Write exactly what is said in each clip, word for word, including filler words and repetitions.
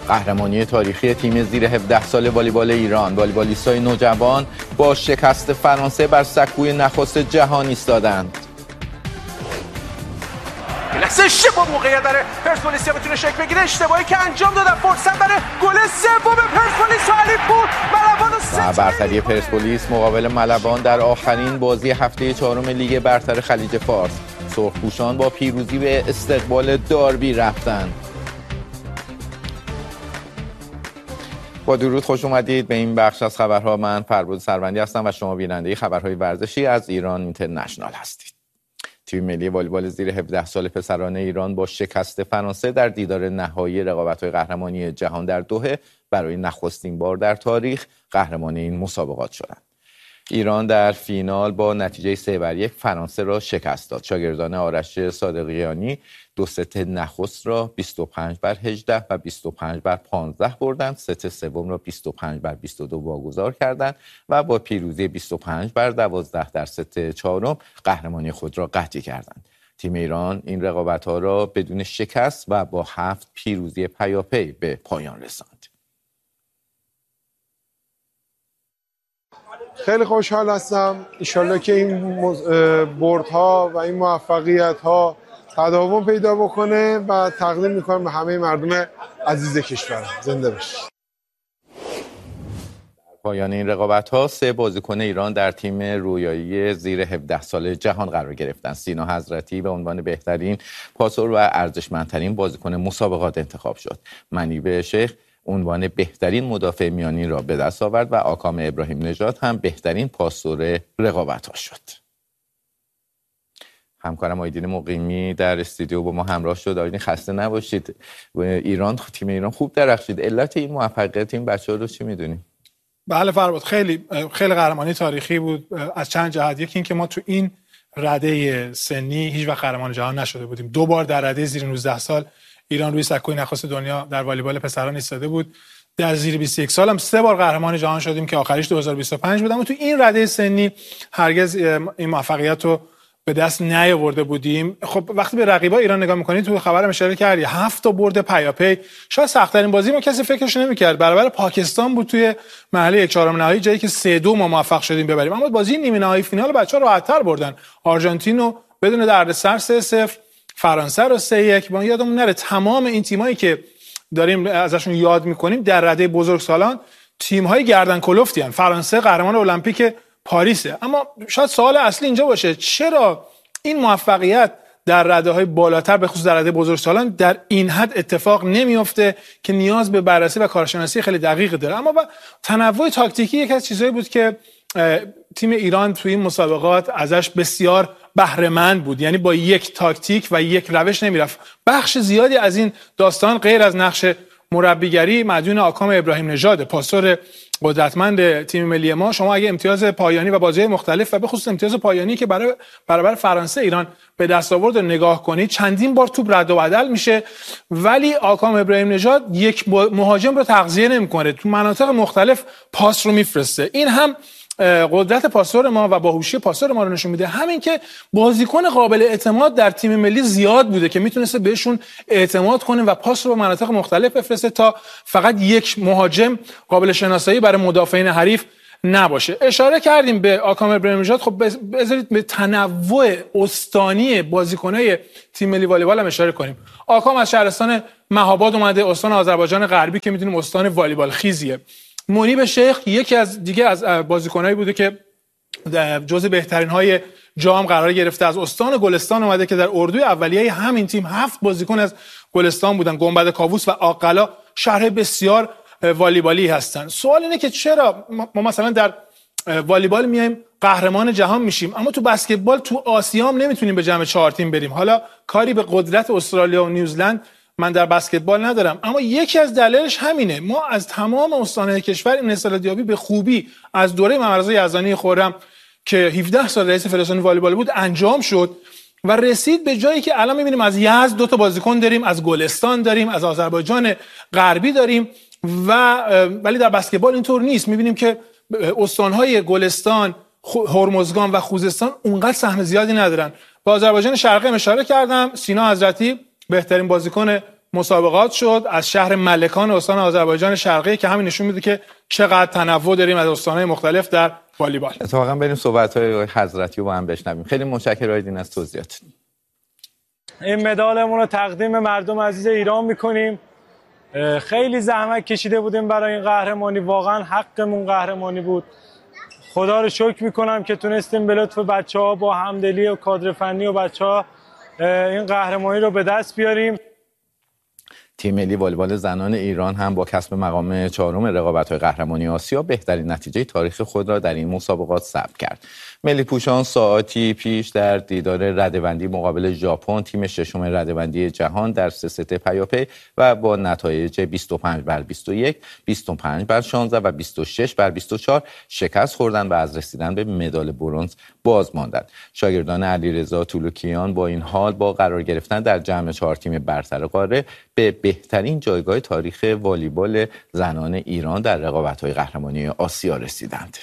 قهرمانی تاریخی تیم زیر هفده سال والیبال ایران. والیبالیستای نوجوان با شکست فرانسه بر سکوی نخست جهان ایستادند. لحظه اشتباه موقعیت داره پرسپولیس بتونه شکل بگیره، اشتباهی که انجام دادن فرصت برای گل سوم پرسپولیس و علیپور ملوان و برتری پرسپولیس مقابل ملوان در آخرین بازی هفته چهارم لیگ برتر خلیج فارس. سرخپوشان با پیروزی به استقبال داربی رفتند. با درود خوش اومدید به این بخش از خبرها. من فربود سروندی هستم و شما بیننده خبرهای ورزشی از ایران اینترنشنال هستید. تیم ملی والیبال زیر هفده سال پسران ایران با شکست فرانسه در دیدار نهایی رقابت‌های قهرمانی جهان در دوحه برای نخستین بار در تاریخ قهرمان این مسابقات شدند. ایران در فینال با نتیجه سه بر یک فرانسه را شکست داد. شاگردان آرش صادقیانی دو ست نخست را بیست و پنج بر هجده و بیست و پنج بر پانزده بردند. ست سوم را بیست و پنج بر بیست و دو واگذار کردند و با پیروزی بیست و پنج بر دوازده در ست چهارم قهرمانی خود را قطعی کردند. تیم ایران این رقابت‌ها را بدون شکست و با هفت پیروزی پیاپی به پایان رساند. خیلی خوشحال هستم. انشالله که این بردها و این موفقیت‌ها تداوم پیدا بکنه و تقدیم میکنم به همه مردم عزیز کشورم. زنده باشید. پایان این رقابت‌ها سه بازیکن ایران در تیم رویایی زیر هفده سال جهان قرار گرفتند. سینا حضرتی به عنوان بهترین پاسور و ارزشمندترین بازیکن مسابقات انتخاب شد. منیب شیخ عنوان بهترین مدافع میانی را به دست آورد و آکام ابراهیم نژاد هم بهترین پاسور رقابت‌ها شد. همکارم آیدین مقیمی در استودیو با ما همراه شد. آیدین خسته نباشید. ایران تیم ایران خوب درخشید. علت این موفقیت این بچه‌ها رو چی می‌دونیم؟ بله فرباد، خیلی خیلی قهرمانی تاریخی بود از چند جهت. یکی این که ما تو این رده سنی هیچ وقت قهرمان جهان نشده بودیم. دو بار در رده زیر نوزده سال ایران روی سکوی نخست دنیا در والیبال پسران ایستاده بود. در زیر بیست و یک سال هم سه بار قهرمان جهان شدیم که آخریش دو هزار و بیست و پنج بود. اما تو این رده سنی هرگز این موفقیت رو به دست نیاورده بودیم. خب وقتی به رقیبا ایران نگاه می‌کنید، تو خبرم اشاره کردی، هفت تا برد پیاپی. شاید سخت‌ترین بازی ما کسی فکرش نمی‌کرد. برابر پاکستان بود توی مرحله یک چهارم نهایی، جایی که سه دو ما موفق شدیم ببریم. اما بازی نیمه نهایی فینال بچه‌ها راحت‌تر بردن. آرژانتین رو بدون دردسر سه صفر، فرانسه رو سه یک. ما یادمون نره تمام این تیمایی که داریم ازشون یاد می‌کنیم در رده بزرگسالان تیم‌های گردن کلفتی ان. فرانسه قهرمان المپیک پاریسه. اما شاید سوال اصلی اینجا باشه چرا این موفقیت در رده‌های بالاتر به خصوص در رده بزرگسالان در این حد اتفاق نمیفته که نیاز به بررسی و کارشناسی خیلی دقیق داره. اما با تنوع تاکتیکی یک از چیزایی بود که تیم ایران توی این مسابقات ازش بسیار بهره مند بود. یعنی با یک تاکتیک و یک روش نمیرفت. بخش زیادی از این داستان غیر از نقش مربیگری مدیون آکام ابراهیم نژاد، پاسور قدرتمند تیم ملی ما. شما اگه امتیاز پایانی و بازی‌های مختلف و به خصوص امتیاز پایانی که برای برابر فرانسه ایران به دست آورد رو نگاه کنید، چندین بار توپ رد و بدل میشه ولی آکام ابراهیم نژاد یک مهاجم رو تغذیه نمی‌کنه، تو مناطق مختلف پاس رو میفرسته. این هم قدرت پاسور ما و باهوشی پاسور ما رو نشون میده، همین که بازیکن قابل اعتماد در تیم ملی زیاد بوده که میتونسته بهشون اعتماد کنه و پاس رو به مناطق مختلف بفرسته تا فقط یک مهاجم قابل شناسایی برای مدافعین حریف نباشه. اشاره کردیم به آکام ابراهیم نژاد. خب بذارید به تنوع استانی بازیکنای تیم ملی والیبال هم اشاره کنیم. آکام از شهرستان مهاباد اومده، استان آذربایجان غربی که میدونیم استان والیبال خیزیه. منیب شیخ یکی از دیگه از بازیکنایی بوده که جزو بهترین های جام قرار گرفته، از استان گلستان اومده که در اردوی اولیه همین تیم هفت بازیکن از گلستان بودن. گنبد کاووس و آقلا شهر بسیار والیبالی هستن. سوال اینه که چرا ما مثلا در والیبال میایم قهرمان جهان میشیم اما تو بسکتبال تو آسیا هم نمیتونیم به جمع چهار تیم بریم؟ حالا کاری به قدرت استرالیا و نیوزلند من در بسکتبال ندارم، اما یکی از دلایلش همینه. ما از تمام استانهای کشور این استعدادیابی به خوبی از دوره محمدرضا یزدانی خرم که هفده سال رئیس فدراسیون والیبال بود انجام شد و رسید به جایی که الان می‌بینیم از یزد دو تا بازیکن داریم، از گلستان داریم، از آذربایجان غربی داریم و ولی در بسکتبال اینطور نیست. می‌بینیم که استانهای گلستان، هرمزگان و خوزستان اونقدر سهم زیادی ندارن. با آذربایجان شرقی اشاره کردم، سینا حضرتی بهترین بازیکن مسابقات شد از شهر ملکان استان آذربایجان شرقی که همین نشون میده که چقدر تنوع داریم از استان‌های مختلف در والیبال. اتفاقا بریم صحبت‌های حضرتی رو با هم بشنویم. خیلی متشکرم آیدین از توضیحات. این مدالمون رو تقدیم مردم عزیز ایران میکنیم. خیلی زحمت کشیده بودیم برای این قهرمانی، واقعا حقمون قهرمانی بود. خدا رو شکر میکنم که تونستیم به لطف بچه‌ها با همدلی و کادر فنی و بچه‌ها این قهرمانی رو به دست بیاریم. تیم ملی والیبال زنان ایران هم با کسب مقام چهارم رقابت‌های قهرمانی آسیا بهترین نتیجه تاریخ خود را در این مسابقات ثبت کرد. ملی پوشان ساعتی پیش در دیدار رده‌بندی مقابل ژاپن تیم ششم رده‌بندی جهان در سه ست پیاپی و با نتایج بیست و پنج بر بیست و یک، بیست و پنج بر شانزده و بیست و شش بر بیست و چهار شکست خوردند و از رسیدن به مدال برنز باز ماندند. شاگردان علیرضا طولوکیان با این حال با قرار گرفتن در جمع چهار تیم برتر قاره به بهترین جایگاه تاریخ والیبال زنان ایران در رقابت‌های قهرمانی آسیا رسیدند.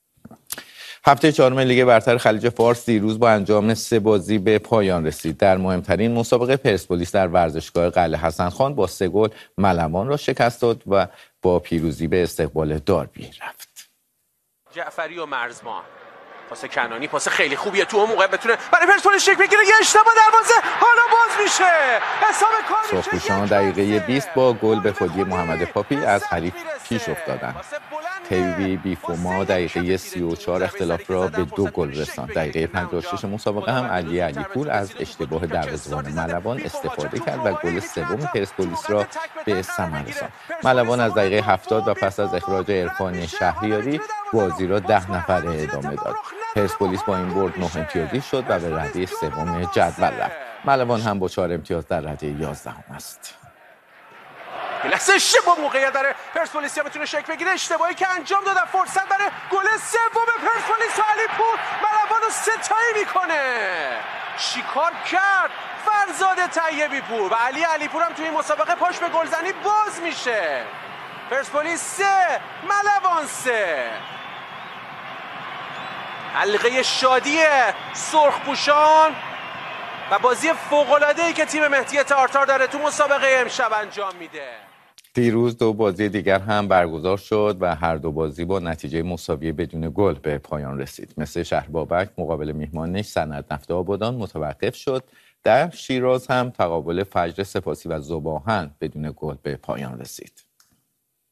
هفته چهارم لیگ برتر خلیج فارس دیروز با انجام سه بازی به پایان رسید. در مهمترین مسابقه پرسپولیس در ورزشگاه قلعه حسن خان با سه گل ملوان را شکست داد و با پیروزی به استقبال داربی رفت. جعفری و مرزبان پاس کنانی، پاس خیلی خوبیه تو اون موقع بتونه برای پرسپولیس شک بگیره. یه اشتباه دروازه، حالا باز میشه حساب کار میشه. سرخپوشان دقیقه بیست با گل به خودی محمد پاپی از حریف پیش افتادند. تیوی بیفوما دقیقه سی و چهار اختلاف را به دو گل رساند. دقیقه پنجاه و شش مسابقه هم علی علیپور از اشتباه دروازه‌بان ملوان استفاده کرد و گل سوم پرسپولیس را به ثمر رساند. ملوان از دقیقه هفتاد و پس از اخراج عرفان شهریاری بازی را ده نفره ادامه داد. پرسپولیس با این برد نه امتیازی شد و به رده سوم جدول رفت. ملوان هم با چهار امتیاز در رده یازدهم است. لحظه اشتباه موقعیت داره پرسپولیس بتونه شک بگیره. اشتباهی که انجام دادن فرصت برای گل سوم پرسپولیس و علیپور ملوان رو ستایی میکنه. چیکار کرد فرزاد طیبی پور و علی علیپور هم توی این مسابقه پاش به گلزنی باز میشه. پرسپولیس سه ملوان سه. حلقه شادی سرخپوشان و بازی فوق‌العاده‌ای که تیم مهدی تارتار داره تو مسابقه امشب انجام میده. دیروز دو بازی دیگر هم برگزار شد و هر دو بازی با نتیجه مساوی بدون گل به پایان رسید. مثل شهر بابک مقابل میهمانش سند نفت آبادان متوقف شد. در شیراز هم تقابل فجر سپاسی و ذوب‌آهن بدون گل به پایان رسید.